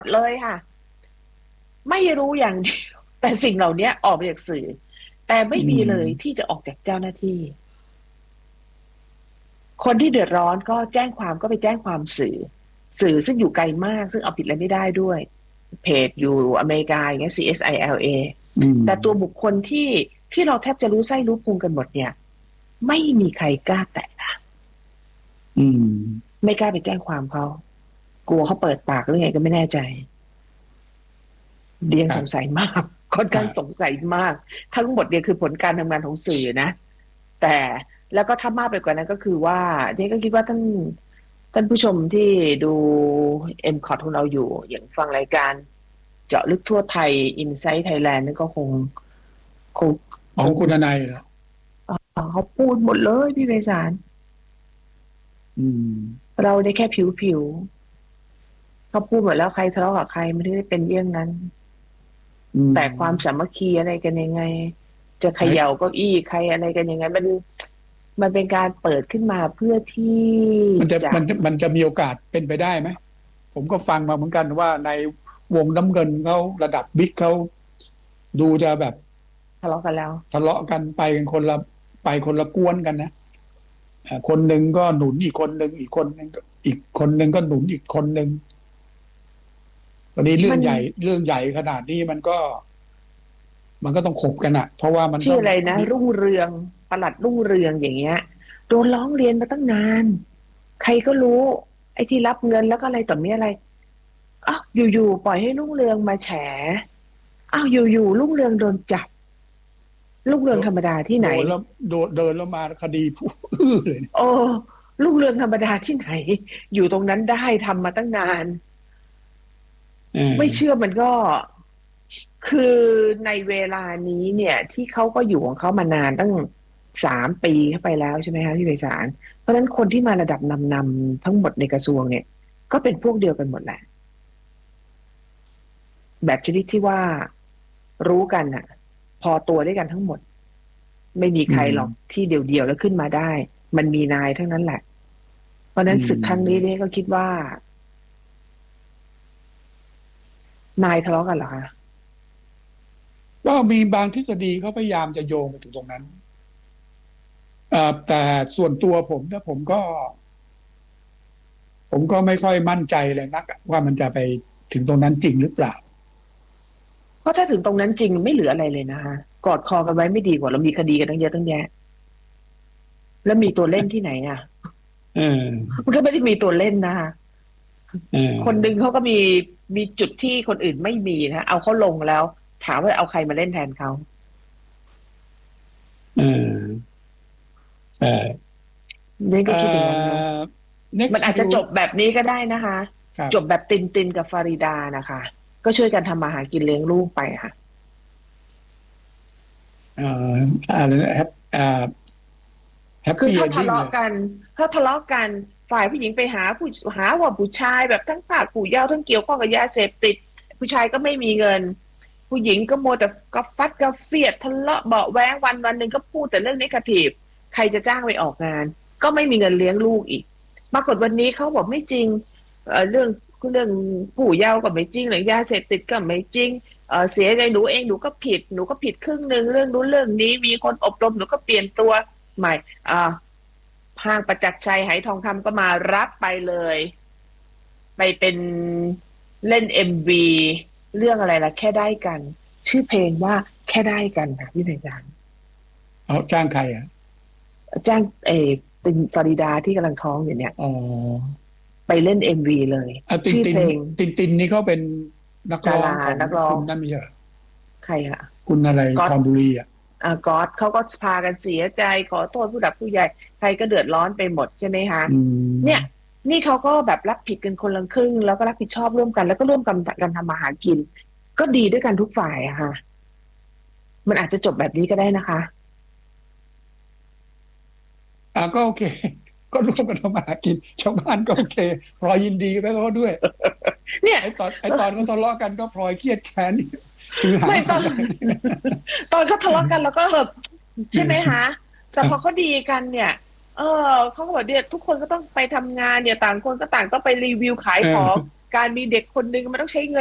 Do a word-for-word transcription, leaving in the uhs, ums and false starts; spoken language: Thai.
เลยค่ะไม่รู้อย่างเดียวแต่สิ่งเหล่านี้ออกมาจากสื่อแต่ไม่อืมีเลยมที่จะออกจากเจ้าหน้าที่คนที่เดือดร้อนก็แจ้งความก็ไปแจ้งความสื่อสื่อซึ่งอยู่ไกลมากซึ่งเอาผิดอะไรไม่ได้ด้วยเพจอยู่อเมริกาอย่างเงี้ย ซี เอส ไอ แอล เออืมแต่ตัวบุคคลที่ที่เราแทบจะรู้ไส้รู้พุงกันหมดเนี่ยไม่มีใครกล้าแตะอืมไม่กล้าไปแจ้งความเขากลัวเขาเปิดปากหรือไงก็ไม่แน่ใจเดียงครับสงสัยมากค่อนข้างสงครับสัยมากทั้งหมดเนี่ยคือผลการทำงานของสื่อนะแต่แล้วก็ถ้ามากไปกว่านั้นก็คือว่าเดียก็คิดว่าท่านท่านผู้ชมที่ดูเอ็มคอร์ของเราอยู่อย่างฟังรายการเจาะลึกทั่วไทย Insight Thailand นั่นก็คงคงคงของคุณนายเหรอเขาพูดหมดเลยพี่ไพศาลอืมเราได้แค่ผิวผิวเขาพูดหมดแล้วใครทะเลาะกับใครไม่ได้เป็นเยี่ยงนั้นอืแต่ความสามมัคคีอะไรกันยังไงจะเขไอ้ย่าเก้าอี้ใครอะไรกันยังไงมันมันเป็นการเปิดขึ้นมาเพื่อที่มันจะจะมันจะมันจะมีโอกาสเป็นไปได้ไหมผมก็ฟังมาเหมือนกันว่าในวงน้ำเงินเขาระดับบิ๊กเขาดูจะแบบทะเลาะกันแล้วทะเลาะกันไปกันคนละไปคนละกวนกันนะอ่าคนหนึ่งก็หนุนอีกคนหนึ่งอีกคนหนึ่งอีกคนหนึ่งก็หนุนอีกคนหนึ่งวันนี้เรื่มันองใหญ่เรื่องใหญ่ขนาดนี้มันก็มันก็ต้องขบกันอ่ะเพราะว่ามันต้องชื่ออะไรนะมีรุ่งเรืองประหลัดรุ่งเรืองอย่างเงี้ยโดนร้องเรียนมาตั้งนานใครก็รู้ไอ้ที่รับเงินแล้วก็อะไรต่อมีอะไรอ้าวอยู่ๆปล่อยให้รุ่งเรืองมาแฉอ้าวอยู่ๆรุ่งเรืองโดนจับรุ่งเรืโดองธรรมดาที่ไหนโดนแล้วโดนเดินแล้วมาคดีผู้อื้อเลยเนี่ยโอ้ลูกเรืองธรรมดาที่ไหนอยู่ตรงนั้นได้ทำมาตั้งนานเอไม่เชื่ออมันก็คือในเวลานี้เนี่ยที่เขาก็อยู่ของเขามานานตั้งสามปีเข้าไปแล้วใช่ไหมคะพี่ไพศาลเพราะฉะนั้นคนที่มาระดับนำนำทั้งหมดในกระทรวงเนี่ยก็เป็นพวกเดียวกันหมดแหละแบบชนิดที่ว่ารู้กันอ่ะพอตัวด้วยกันทั้งหมดไม่มีอืใครหรอกมที่เดี่ยวๆแล้วขึ้นมาได้มันมีนายทั้งนั้นแหละเพราะฉะอืนั้นศึกครั้งนี้เนี่ยมก็คิดว่า นายทะเลาะกันเหรอคะก็มีบางทฤษฎีเขาพยายามจะโยงไปถึงตรงนั้นเอ่อแต่ส่วนตัวผมนะผมก็ผมก็ไม่ค่อยมั่นใจเลยนักอะว่ามันจะไปถึงตรงนั้นจริงหรือเปล่าเพราะถ้าถึงตรงนั้นจริงไม่เหลืออะไรเลยนะคะกอดคอกันไว้ไม่ดีกว่าเรามีคดีกันตั้งเยอะตั้งแยะแล้วมีตัวเล่นที่ไหนอ่ะเออมันก็ไม่ได้มีตัวเล่นนะคะเคนหนึ่งออเขาก็มีมีจุดที่คนอื่นไม่มีนะเอาเขาลงแล้วถามว่าเอาใครมาเล่นแทนเขาเออใช่นี่ก็เอ่คิดอย่างนั้นนะอมัน next อาจจะ view จบแบบนี้ก็ได้นะคะครับจบแบบตินตินกับฟาริดานะคะก็ช่วยกันทำมาหากินเลี้ยงลูกไปค่ะเอ่ออะไรนะแฮปอ่าแฮปปี้เอนคือถ้าทะดิ้งเลยเลาะกันถ้าทะเลาะกันฝ่ายผู้หญิงไปหาผู้หาว่าผู้ชายแบบทั้งปากผู้เยาว์ทั้งเกี่ยวข้องกับยาเสพติดผู้ชายก็ไม่มีเงินผู้หญิงก็โมวแต่ก็ฟัดก็เฟียดทะเลาะเบาะแว้งวันวันหนึ่งก็พูดแต่เรื่องนิเกทีฟใครจะจ้างไปออกงานก็ไม่มีเงินเลี้ยงลูกอีกปรากฏวันนี้เขาบอกไม่จริงเอ่อเรื่องเรื่องผู้เยาว์ก็ไม่จริงหรือยาเสพติดก็ไม่จริงเออเสียใจหนูเองหนูก็ผิดหนูก็ผิดครึ่งหนึ่งเรื่องนู้นเรื่องนี้มีคนอบรมหนูก็เปลี่ยนตัวใหม่อ่า ห้างประจักษ์ชัยไหทองคำก็มารับไปเลยไปเป็นเล่นเอ็มวีเรื่องอะไรล่ะแค่ได้กันชื่อเพลงว่าแค่ได้กันค่ะพี่ไพศาลเอาจ้างใครอ่ะจ้างเออเป็นฟาริดาที่กำลังท้องอยู่เนี่ยอ๋อไปเล่นเอ็มวีเลยเอาตินตินชื่อเพลงตินตินนี่เขาเป็นนักดาราร้องของนักร้องคุณนั่นไม่ใช่เหรอใครอะคุณอะไรก๊อตคอนบุรีอ่ะอ่าก๊อตเขาก็พากันเสียใจขอโทษผู้หลักผู้ใหญ่ใครก็เดือดร้อนไปหมดใช่ไหมคะอืเนี่ยมนี่เขาก็แบบรับผิดกันคนละครึ่งแล้วก็รับผิดชอบร่วมกันแล้วก็ร่วมกันกันทำมาหากินก็ดีด้วยกันทุกฝ่ายอะค่ะมันอาจจะจบแบบนี้ก็ได้นะคะอ่าก็โอเคก็ร่วมกันทำมาหากินชาวบ้านก็โอเคพลอยยินดีไปเขาด้วยเนี่ยไอ้ตอนไอ้ตอนเขาทะเลาะกันก็พลอยเครียดแค้นถือหางไม่ตอนมาได้ตอนเขาทะเลาะกันแล้วก็แบบเอใช่ไหมอคะแต่ครับพอเขาดีกันเนี่ยเออเขาก็บอกเนี่ยทุกคนก็ต้องไปทำงานเนี่ยต่างคนก็ต่างต้องไปรีวิวขายเออของการมีเด็กคนหนึ่งมันต้องใช้เงิน